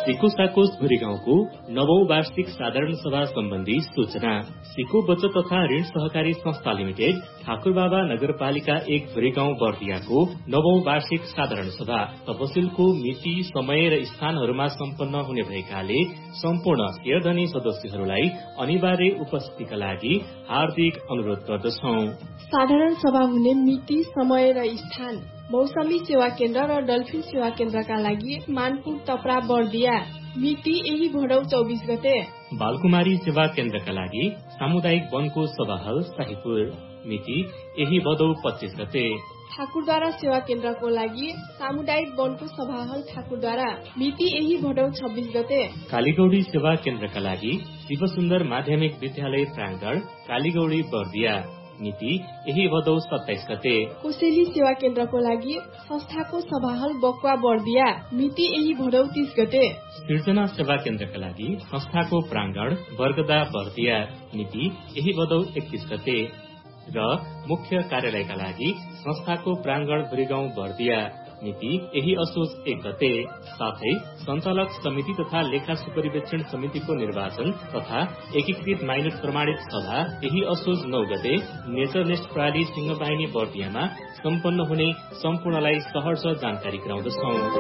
सिको साकोस भुरी गाउँको 9औं वार्षिक साधारण सभा सम्बन्धी सूचना। सिको बचत तथा ऋण सहकारी संस्था लिमिटेड ठाकुरबाबा नगरपालिका 1 भुरी गाउँ बर्दियाको 9औं वार्षिक साधारण सभा तपसिलको मिति, समय र स्थानहरूमा सम्पन्न हुने भएकाले सम्पूर्ण शेयरधनी सदस्यहरूलाई अनिवार्य उपस्थितिका लागि हार्दिक अनुरोध गर्दछौं। साधारण सभा हुने मिति, समय र स्थान मौसमी सेवा केन्द्र र डल्फिन सेवा केन्द्रका लागि मानपुर तपरा बर्दिया। मिति यही भदौ 24 गते। बालकुमारी सेवा केन्द्रका लागि सामुदायिक वनको सभाहल शाहीपुर। मिति यही भदौ 25 गते। ठाकुरद्वारा सेवा केन्द्रको लागि सामुदायिक वनको सभाहल ठाकुरद्वारा। मिति यही भदौ 26 गते। कालीगौडी सेवा केन्द्रका लागि शिवसुन्दर माध्यमिक विद्यालय प्राङ्गण कालीगौडी बर्दिया। मिति यही भदौ 27 गते। कोसेली सेवा केन्द्रको लागि संस्थाको सभाहल बकुवा बर्दिया। मिति यही भदौ 30 गते। सृजना सेवा केन्द्रका लागि संस्थाको प्राङ्गण बर्गदा बर्दिया। मिति यही भदौ 31 गते। र मुख्य कार्यालयका लागि संस्थाको प्राङ्गण भुरीगाउँ बर्दिया। मिति यही असोज 1 गते। साथै सञ्चालक समिति तथा लेखा सुपरिवेक्षण समितिको निर्वाचन तथा एकीकृत माइनर प्रमाणित सभा यही असोज 9 गते नेचरनेस्ट प्रणाली सिंहबाहिनी बर्दियामा सम्पन्न हुने सम्पूर्णलाई सहर्ष जानकारी गराउँदछौं।